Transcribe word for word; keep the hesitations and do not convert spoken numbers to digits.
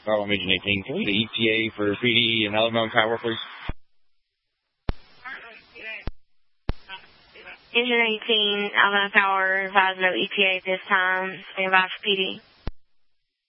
Bravo Engine eighteen, can we get E T A for P D and Alabama Power, please? Engine eighteen, Alabama Power, advise no E T A at this time. Stand by for P D.